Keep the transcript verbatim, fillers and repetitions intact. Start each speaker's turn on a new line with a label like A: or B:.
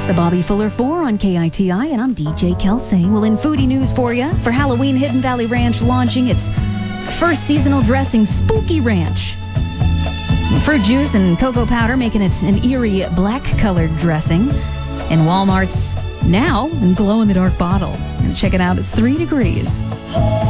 A: The Bobby Fuller four on K I T I, and I'm D J Kelsey. Well, in foodie news for you, for Halloween, Hidden Valley Ranch launching its first seasonal dressing, Spooky Ranch. Fruit juice and cocoa powder making it an eerie black-colored dressing. And Walmart's now in glow-in-the-dark bottle. And check it out, it's three degrees.